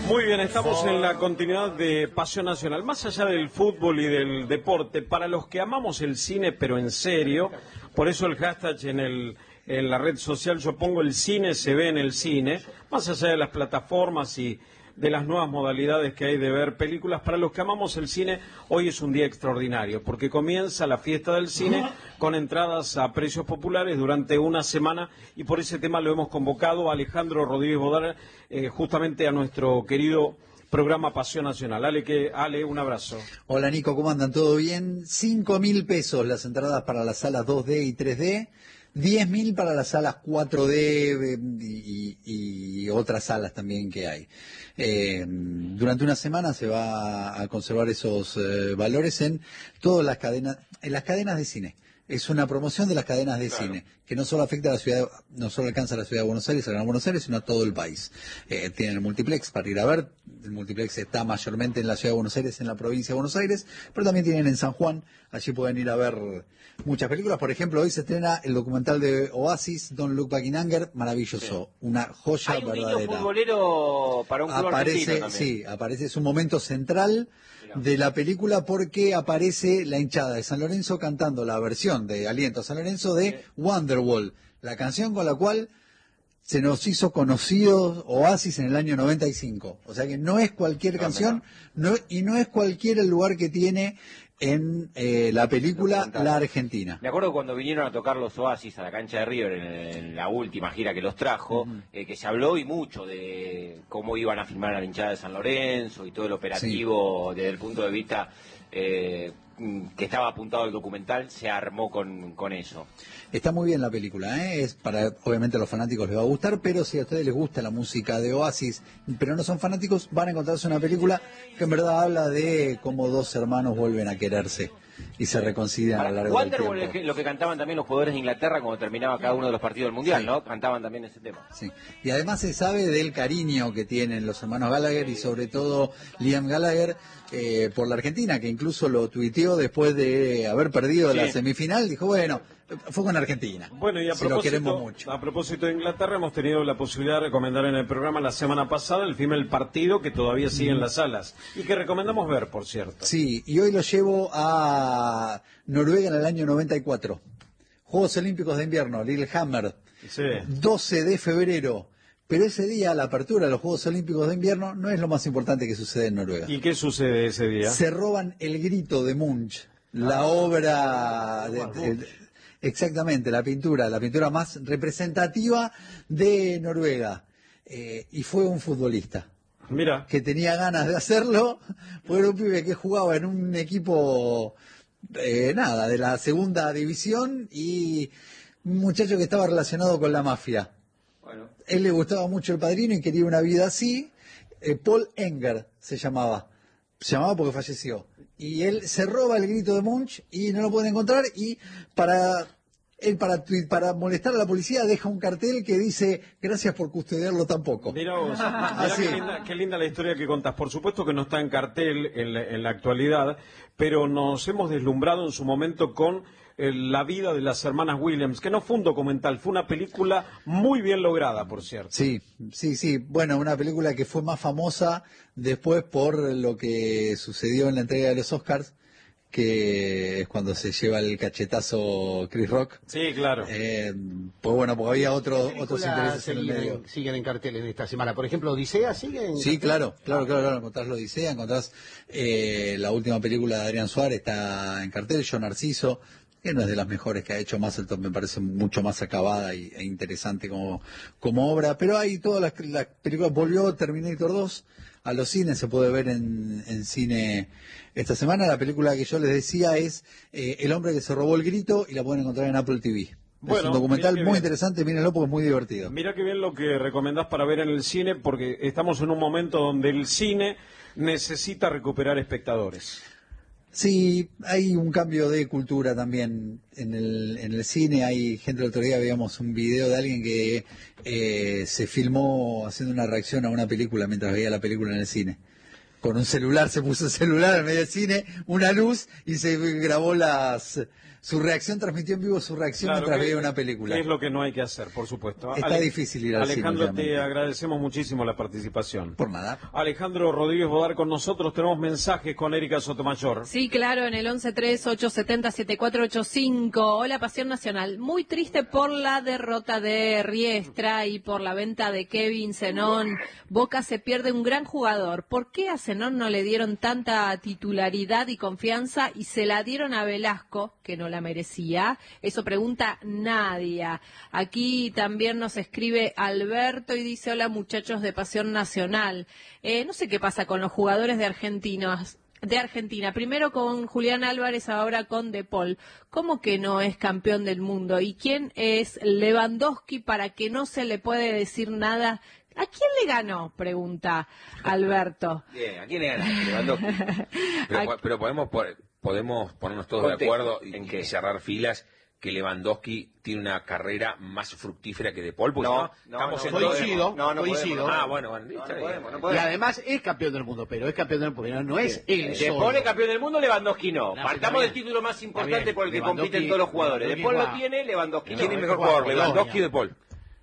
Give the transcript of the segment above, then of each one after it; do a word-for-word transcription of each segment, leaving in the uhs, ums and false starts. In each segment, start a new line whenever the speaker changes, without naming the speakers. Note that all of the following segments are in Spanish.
Muy bien, estamos en la continuidad de Pasión Nacional. Más allá del fútbol y del deporte, para los que amamos el cine, pero en serio, por eso el hashtag en, el, en la red social, yo pongo el cine se ve en el cine, más allá de las plataformas y de las nuevas modalidades que hay de ver películas. Para los que amamos el cine, hoy es un día extraordinario, porque comienza la fiesta del cine con entradas a precios populares durante una semana, y por ese tema lo hemos convocado a Alejandro Rodríguez Bodar, eh, justamente a nuestro querido programa Pasión Nacional. Ale, que, Ale, un abrazo.
Hola Nico, ¿cómo andan? ¿Todo bien? Cinco mil pesos las entradas para las salas dos D y tres D. diez mil para las salas cuatro D y, y, y otras salas también que hay. Eh, durante una semana se va a conservar esos eh, valores en todas las cadenas, en las cadenas de cine. Es una promoción de las cadenas de claro. cine, que no solo afecta a la ciudad, no solo alcanza a la ciudad de Buenos Aires, a Gran Buenos Aires, sino a todo el país. Eh, tienen el multiplex para ir a ver. El multiplex está mayormente en la ciudad de Buenos Aires, en la provincia de Buenos Aires, pero también tienen en San Juan. Allí pueden ir a ver muchas películas. Por ejemplo, hoy se estrena el documental de Oasis, Don't Look Back in Anger, maravilloso, sí. Una joya
Hay un
verdadera.
Hay un futbolero para un club
aparece,
también.
Sí, aparece, es un momento central de la película porque aparece la hinchada de San Lorenzo cantando la versión de Aliento a San Lorenzo de sí. Wonderwall, la canción con la cual se nos hizo conocidos Oasis en el año noventa y cinco. O sea que no es cualquier no, canción no. No, y no es cualquier el lugar que tiene en eh, la película La Argentina.
Me acuerdo cuando vinieron a tocar los Oasis a la cancha de River en, en la última gira que los trajo, uh-huh. eh, que se habló y mucho de cómo iban a filmar a la hinchada de San Lorenzo y todo el operativo sí. desde el punto de vista eh, que estaba apuntado al documental, se armó con, con eso.
Está muy bien la película, ¿eh? Es para, obviamente a los fanáticos les va a gustar, pero si a ustedes les gusta la música de Oasis, pero no son fanáticos, van a encontrarse una película que en verdad habla de cómo dos hermanos vuelven a quererse y se reconcilian a lo largo del tiempo.
Wonderwall es lo que cantaban también los jugadores de Inglaterra cuando terminaba cada uno de los partidos del Mundial, sí. ¿no? Cantaban también ese tema.
Sí. Y además se sabe del cariño que tienen los hermanos Gallagher y sobre todo Liam Gallagher eh, por la Argentina, que incluso lo tuiteó después de haber perdido sí. la semifinal, dijo, bueno, fue con Argentina.
Bueno, y a,
se lo queremos mucho.
a propósito de Inglaterra, hemos tenido la posibilidad de recomendar en el programa la semana pasada el film El Partido, que todavía sigue mm. en las salas y que recomendamos ver, por cierto.
Sí, y hoy lo llevo a Noruega en el año noventa y cuatro. Juegos Olímpicos de Invierno, Lillehammer, sí. doce de febrero. Pero ese día, la apertura de los Juegos Olímpicos de Invierno, no es lo más importante que sucede en Noruega.
¿Y qué sucede ese día?
Se roban El Grito de Munch, la ah, obra... De, de, de, exactamente, la pintura, la pintura más representativa de Noruega. Eh, y fue un futbolista.
Mira.
Que tenía ganas de hacerlo. Fue un pibe que jugaba en un equipo, eh, nada, de la segunda división y un muchacho que estaba relacionado con la mafia. Bueno. Él le gustaba mucho El Padrino y quería una vida así. Eh, Paul Enger se llamaba. Se llamaba porque falleció. Y él se roba El Grito de Munch y no lo pueden encontrar y para... Él para, para molestar a la policía deja un cartel que dice gracias por custodiarlo tan poco.
Mirá vos, mirá qué, linda, qué linda la historia que contás. Por supuesto que no está en cartel en la, en la actualidad, pero nos hemos deslumbrado en su momento con eh, la vida de las hermanas Williams, que no fue un documental, fue una película muy bien lograda, por cierto.
Sí, sí, sí. Bueno, una película que fue más famosa después por lo que sucedió en la entrega de los Oscars, que es cuando se lleva el cachetazo Chris Rock.
Sí, claro.
Eh, pues bueno, porque había otro, otros intereses en el medio.
Siguen en cartel en esta semana. Por ejemplo, Odisea sigue en
Sí, claro, claro, claro, claro. Encontrás la Odisea, encontrás eh, la última película de Adrián Suárez, está en cartel, Yo Narciso, que no es de las mejores que ha hecho Masselton, me parece mucho más acabada y, e interesante como, como obra. Pero hay todas las, las películas, volvió Terminator dos a los cines, se puede ver en, en cine esta semana. La película que yo les decía es eh, El hombre que se robó el grito y la pueden encontrar en Apple T V. Bueno, es un documental muy bien. interesante, mírenlo porque es muy divertido.
Mira qué bien lo que recomendás para ver en el cine, porque estamos en un momento donde el cine necesita recuperar espectadores.
Sí, hay un cambio de cultura también en el, en el cine. Hay gente, el otro día veíamos un video de alguien que eh, se filmó haciendo una reacción a una película mientras veía la película en el cine. Con un celular, se puso el celular en medio del cine, una luz y se grabó las Su reacción, transmitió en vivo su reacción
Claro,
mientras
que-
veía una película.
que es lo que no hay que hacer, por supuesto.
Está
Ale-
difícil ir al cine
Alejandro, te
últimamente.
agradecemos muchísimo la participación.
Por nada.
Alejandro Rodríguez Bodar con nosotros, tenemos mensajes con Erika Sotomayor.
Sí, claro, en el once tres ocho siete cero siete cuatro ocho cinco. Hola, Pasión Nacional. Muy triste por la derrota de Riestra y por la venta de Kevin Zenón. Boca se pierde un gran jugador. ¿Por qué a Zenón no le dieron tanta titularidad y confianza y se la dieron a Velasco, que no la merecía? Eso pregunta Nadia. Aquí también nos escribe Alberto y dice: hola, muchachos de Pasión Nacional. Eh, no sé qué pasa con los jugadores de Argentinos. De Argentina, primero con Julián Álvarez, ahora con De Paul. ¿Cómo que no es campeón del mundo? ¿Y quién es Lewandowski para que no se le puede decir nada? ¿A quién le ganó? Pregunta Alberto.
Bien, ¿a quién le ganaste, Lewandowski?
Pero,
¿A-
po- pero podemos po- podemos ponernos todos de
Contexto,
acuerdo y,
¿en
y
qué?
cerrar filas que Lewandowski tiene una carrera más fructífera que De Paul, porque
No,
no,
no,
estamos
no
en
podemos.
Coincido,
No, no
coincido.
podemos, no.
Ah, bueno, bueno,
No,
está
no
bien.
podemos, no
Y
podemos.
además es campeón del mundo, pero es campeón del mundo, pero no es el
De
solo.
Paul es campeón del mundo, Lewandowski no.
No,
Partamos
está
del
bien.
título más importante
bien.
por el que
Lewandowski-
compiten todos los jugadores. De Paul lo
Lewandowski
tiene, Lewandowski no.
¿Quién es
no,
mejor
juega
jugador,
Polonia.
Lewandowski o De Paul?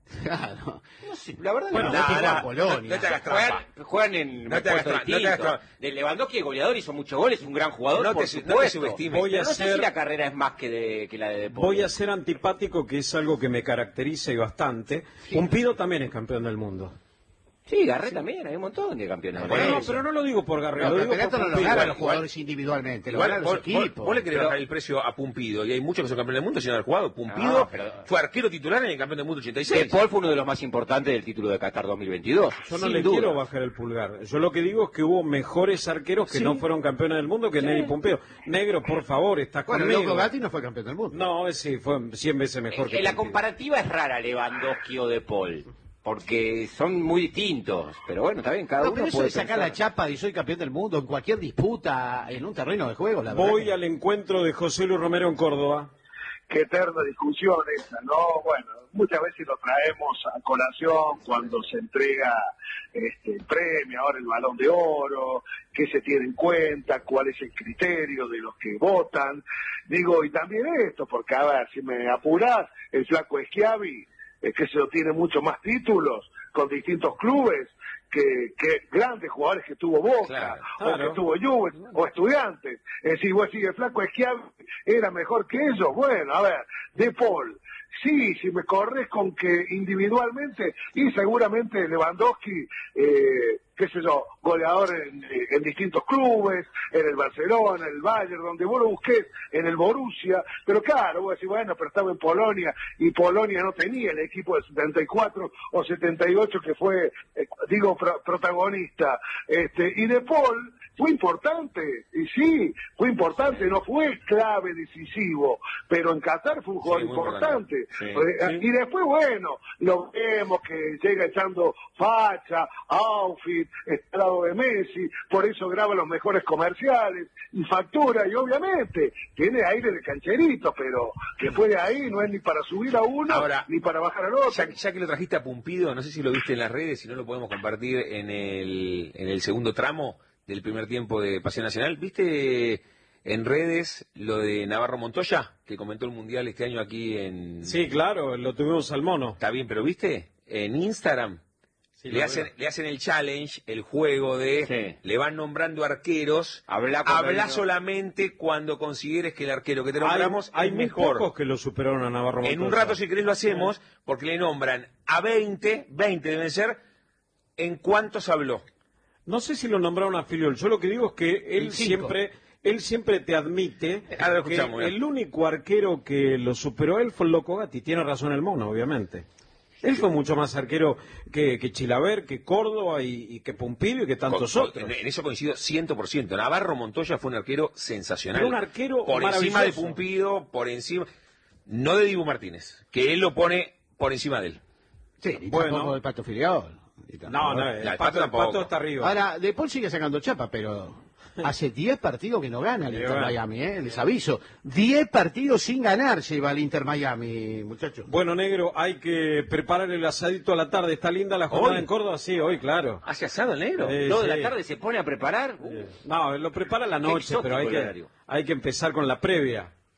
Claro.
No sé, la verdad
Bueno,
no.
Lewandowski
No,
juega
no,
en Polonia.
no te hagas trampa.
Juegan, juegan en
No te hagas
puestos
tra- no te hagas
distintos.
trampa.
De Lewandowski, el goleador, hizo muchos goles, un gran jugador,
No
por
te su- no te
supuesto.
subestimes.
Voy a
Pero no sé
hacer-
si la carrera es más que, de, que la de De Paul.
Voy a ser antipático, que es algo que me caracteriza y bastante. Pumpido también es campeón del mundo.
Sí, Garré también, hay un montón de campeones.
Por
Bueno,
eso.
no, pero no lo digo por Garra,
Pero
lo
el
digo por
campeonato no lo
Pumpido.
ganan los
Igual-
jugadores individualmente, lo
Igual,
ganan
vos,
los
vos-
equipos.
vos le querés
Pero-
bajar el precio a Pumpido, y hay muchos que son campeones del mundo sin haber jugado. Pumpido
No, pero-
fue arquero titular en el campeón del mundo ochenta y
De
seis.
Paul fue uno de los más importantes del título de Qatar dos mil veintidós.
Yo no
sin
le
duda.
quiero bajar el pulgar. Yo lo que digo es que hubo mejores arqueros que
Sí.
no fueron campeones del mundo que Ney Pumpido. Negro, por favor, estás
Bueno,
conmigo.
Loco Gatti no fue campeón del mundo.
No, ese sí, fue cien veces mejor
Eh,
que
la
Pumpido.
comparativa es rara, Lewandowski o De Paul, porque son muy distintos. Pero bueno, está bien, cada
No,
uno
pero eso
puede
de sacar
pensar.
la chapa y soy campeón del mundo en cualquier disputa en un terreno de juego, la verdad.
Voy
que-
al encuentro de José Luis Romero en Córdoba.
Qué eterna discusión esa, ¿no? Bueno, muchas veces lo traemos a colación cuando se entrega este el premio, ahora el Balón de Oro, qué se tiene en cuenta, cuál es el criterio de los que votan. Digo, y también esto, porque a ver, si me apurás, el flaco Schiavi, eh, que se lo tiene mucho más títulos con distintos clubes, que, que grandes jugadores que tuvo Boca,
Claro,
o
claro.
que tuvo Juve, o Estudiantes. Es decir, vos decís, el flaco Schiavi era mejor que ellos. Bueno, a ver, De Paul, sí, si me corres con que individualmente, y seguramente Lewandowski, eh, qué sé yo, goleador en, en distintos clubes, en el Barcelona, en el Bayern, donde vos lo busques, en el Borussia, pero claro, vos decís, bueno, pero estaba en Polonia, y Polonia no tenía el equipo de setenta y cuatro o setenta y ocho que fue, eh, digo, pro- protagonista, este, y De Paul fue importante, y sí, fue importante, no fue clave, decisivo, pero en Qatar fue un jugador
muy
importante.
importante.
Eh, Y después, bueno, lo vemos que llega echando facha, outfit, está al lado de Messi, por eso graba los mejores comerciales, y factura, y obviamente tiene aire de cancherito, pero que fue de ahí, no es ni para subir a uno,
Ahora,
ni para bajar al otro.
Ya, ya que lo trajiste a Pumpido, no sé si lo viste en las redes, si no lo podemos compartir en el, en el segundo tramo del primer tiempo de Pasión Nacional. ¿Viste en redes lo de Navarro Montoya, que comentó el Mundial este año aquí en...
Sí, claro, lo tuvimos al mono.
Está bien, pero ¿viste? En Instagram
Sí,
le,
lo
hacen,
veo.
le hacen el challenge, el juego de...
Sí.
Le van nombrando arqueros.
Habla con
Habla
cariño.
solamente cuando consideres que el arquero que te
Hay,
nombramos
hay
es
muy
mejor.
pocos que lo superaron a Navarro
En un
Montoya.
rato, si querés, lo hacemos, porque le nombran a veinte, veinte deben ser, en cuántos habló.
No sé si lo nombraron a Filiol. Yo lo que digo es que él
En cinco.
siempre, él siempre te admite
Ahora lo
que
escuchamos, ya.
el único arquero que lo superó él fue el Loco Gatti. Tiene razón el mono, obviamente. Él fue mucho más arquero que, que Chilaver, que Córdoba y, y que Pumpido y que tantos
Con-
otros.
En, en eso coincido cien por ciento. Navarro Montoya fue un arquero sensacional.
Pero un arquero
por encima de
maravilloso.
Pumpido, por encima... No de Dibu Martínez, que él lo pone por encima de él.
Sí, ni
Bueno.
tampoco el Pato Filiol. Ni tampoco.
No, no, el,
el
pato,
Pato
el
tampoco.
Pato está arriba.
Ahora, De Paul sigue sacando chapa, pero hace diez partidos que no gana el
Sí,
Inter
bueno.
Miami, ¿eh? Les aviso. diez partidos sin ganar lleva el Inter Miami, muchachos.
Bueno, negro, hay que preparar el asadito a la tarde. ¿Está linda la jornada
¿Hoy?
en Córdoba? Sí, hoy, claro.
¿Hace asado el negro?
Sí,
Toda
sí.
la tarde se pone a preparar. Uh,
No, lo prepara la noche,
exótico
pero hay
el
que,
horario.
hay que empezar con la previa.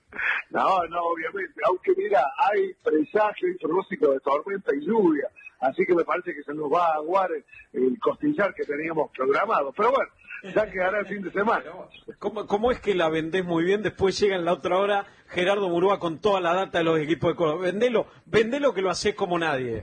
No, no, obviamente, aunque mira, hay presagio y pronóstico de tormenta y lluvia, así que me parece que se nos va a aguar el, el costillar que teníamos programado, pero bueno, ya quedará el fin de semana.
¿Cómo, ¿Cómo es que la vendés muy bien? Después llega en la otra hora Gerardo Murúa con toda la data de los equipos de Córdoba. Vendelo, vendelo que lo hacés como nadie.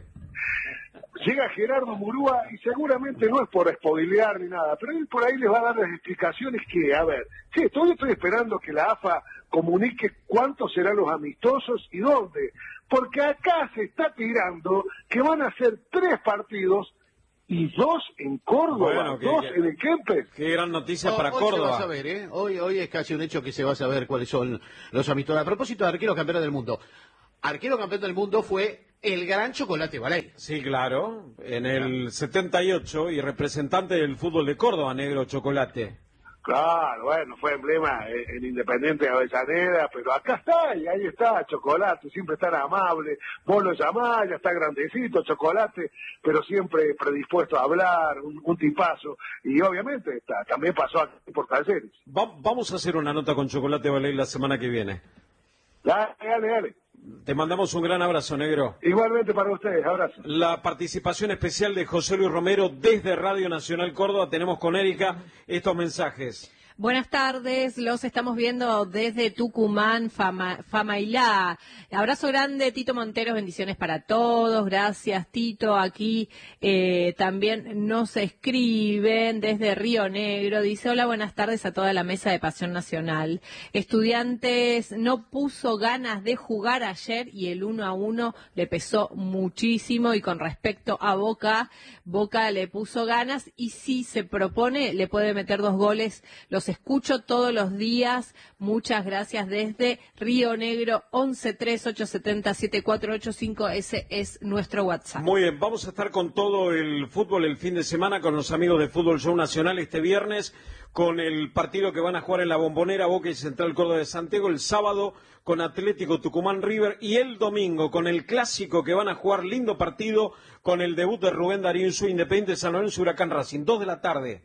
Llega Gerardo Murúa y seguramente no es por spoilear ni nada, pero él por ahí les va a dar las explicaciones que, a ver, sí, todavía estoy esperando que la A F A comunique cuántos serán los amistosos y dónde, porque acá se está tirando que van a ser tres partidos y dos en Córdoba,
bueno, que,
dos
que,
en el Kempes.
Qué gran noticia
Oh,
para
hoy
Córdoba.
Se va a saber, ¿eh? Hoy, hoy es casi un hecho que se va a saber cuáles son los amistosos. A propósito de arquero campeón del mundo. Arquero campeón del mundo fue el gran Chocolate Baley.
Sí, claro, en el setenta y ocho y representante del fútbol de Córdoba, Negro Chocolate.
Claro, bueno, fue emblema en, en Independiente de Avellaneda, pero acá está, y ahí está, Chocolate, siempre tan amable, vos lo llamás, ya está grandecito, Chocolate, pero siempre predispuesto a hablar, un, un tipazo, y obviamente está, también pasó aquí por Talleres.
Va, vamos a hacer una nota con Chocolate Baley la semana que viene.
Dale, dale, dale.
Te mandamos un gran abrazo, Negro.
Igualmente para ustedes, abrazo.
La participación especial de José Luis Romero desde Radio Nacional Córdoba. Tenemos con Erika estos mensajes.
Buenas tardes, los estamos viendo desde Tucumán, Fama, Famailá. Abrazo grande, Tito Montero, bendiciones para todos. Gracias, Tito. Aquí eh, también nos escriben desde Río Negro. Dice, hola, buenas tardes a toda la mesa de Pasión Nacional. Estudiantes no puso ganas de jugar ayer y el uno a uno le pesó muchísimo. Y con respecto a Boca, Boca le puso ganas y si se propone le puede meter dos goles. Los escucho todos los días. Muchas gracias desde Río Negro. Once tres ocho siete cero siete cuatro ocho cinco. Ese es nuestro WhatsApp.
Muy bien, vamos a estar con todo el fútbol el fin de semana con los amigos de Fútbol Show Nacional este viernes, con el partido que van a jugar en la Bombonera, Boca y Central Córdoba de Santiago, el sábado con Atlético Tucumán River y el domingo con el clásico que van a jugar, lindo partido, con el debut de Rubén Darío Insúa, Independiente San Lorenzo, Huracán Racing, dos de la tarde.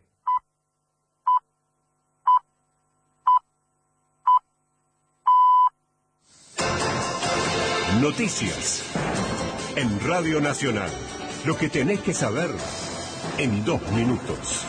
Noticias en Radio Nacional. Lo que tenés que saber en dos minutos.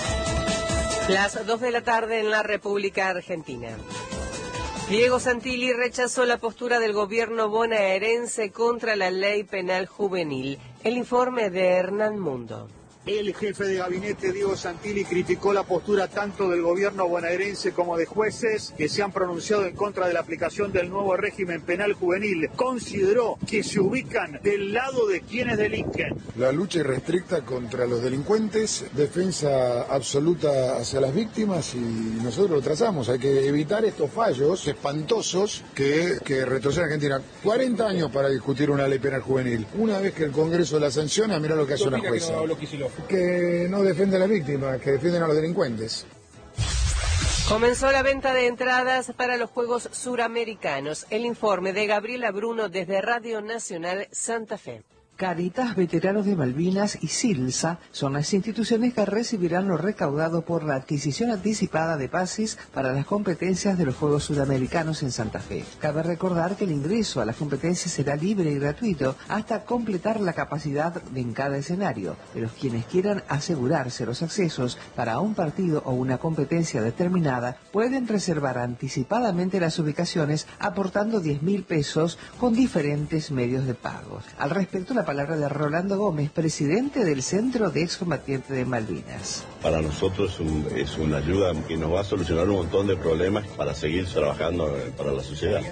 Las dos de la tarde en la República Argentina. Diego Santilli rechazó la postura del gobierno bonaerense contra la ley penal juvenil. El informe de Hernán Mundo.
El jefe de gabinete, Diego Santilli, criticó la postura tanto del gobierno bonaerense como de jueces que se han pronunciado en contra de la aplicación del nuevo régimen penal juvenil. Consideró que se ubican del lado de quienes delinquen.
La lucha irrestricta contra los delincuentes, defensa absoluta hacia las víctimas y nosotros lo trazamos. Hay que evitar estos fallos espantosos que, que retroceden a Argentina. cuarenta años para discutir una ley penal juvenil. Una vez que el Congreso la sanciona, mira lo que hace una jueza. Que no defiende a las víctimas, que defienden a los delincuentes.
Comenzó la venta de entradas para los Juegos Suramericanos. El informe de Gabriela Bruno desde Radio Nacional Santa Fe.
Caritas, Veteranos de Malvinas y SILSA son las instituciones que recibirán lo recaudado por la adquisición anticipada de pases para las competencias de los Juegos Sudamericanos en Santa Fe. Cabe recordar que el ingreso a las competencias será libre y gratuito hasta completar la capacidad en cada escenario, pero quienes quieran asegurarse los accesos para un partido o una competencia determinada pueden reservar anticipadamente las ubicaciones aportando diez mil pesos con diferentes medios de pago. Al respecto, la palabra de Rolando Gómez, presidente del Centro de Excombatientes de Malvinas.
Para nosotros es, un, es una ayuda que nos va a solucionar un montón de problemas para seguir trabajando para la sociedad.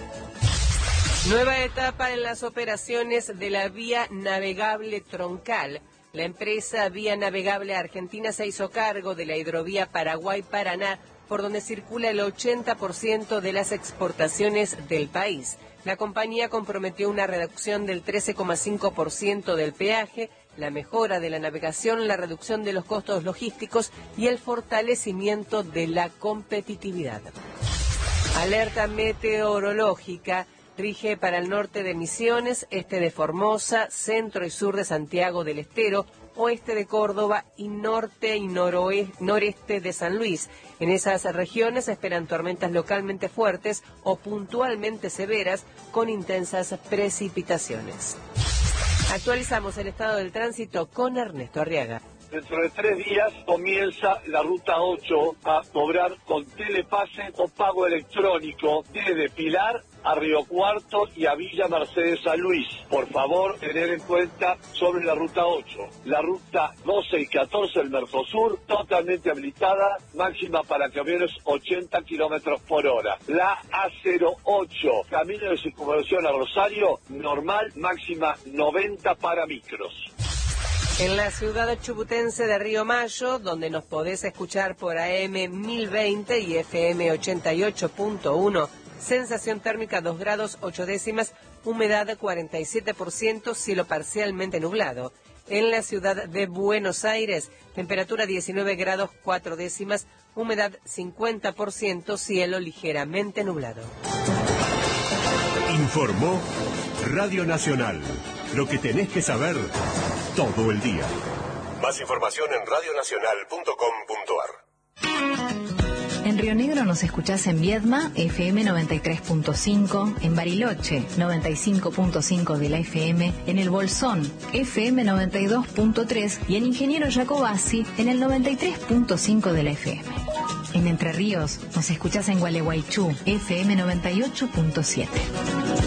Nueva etapa en las operaciones de la vía navegable troncal. La empresa Vía Navegable Argentina se hizo cargo de la hidrovía Paraguay-Paraná, por donde circula el ochenta por ciento de las exportaciones del país. La compañía comprometió una reducción del trece coma cinco por ciento del peaje, la mejora de la navegación, la reducción de los costos logísticos y el fortalecimiento de la competitividad. Alerta meteorológica rige para el norte de Misiones, este de Formosa, centro y sur de Santiago del Estero, oeste de Córdoba y norte y noroeste, noreste de San Luis. En esas regiones se esperan tormentas localmente fuertes o puntualmente severas con intensas precipitaciones. Actualizamos el estado del tránsito con Ernesto Arriaga.
Dentro de tres días comienza la ruta ocho a cobrar con telepase o pago electrónico desde Pilar a Río Cuarto y a Villa Mercedes San Luis. Por favor, tener en cuenta sobre la ruta ocho. La ruta doce y catorce del Mercosur, totalmente habilitada, máxima para camiones ochenta kilómetros por hora. La A cero ocho, camino de circunvalación a Rosario, normal, máxima noventa para micros.
En la ciudad chubutense de Río Mayo, donde nos podés escuchar por A M mil veinte y F M ochenta y ocho punto uno, sensación térmica dos grados ocho décimas, humedad cuarenta y siete por ciento, cielo parcialmente nublado. En la ciudad de Buenos Aires, temperatura diecinueve grados cuatro décimas, humedad cincuenta por ciento, cielo ligeramente nublado.
Informó Radio Nacional. Lo que tenés que saber todo el día. Más información en radio nacional punto com punto a r.
En Río Negro nos escuchás en Viedma, F M noventa y tres punto cinco, en Bariloche, noventa y cinco punto cinco de la F M, en El Bolsón, F M noventa y dos punto tres y en Ingeniero Jacobasi, en el noventa y tres punto cinco de la F M. En Entre Ríos nos escuchás en Gualeguaychú, F M noventa y ocho punto siete.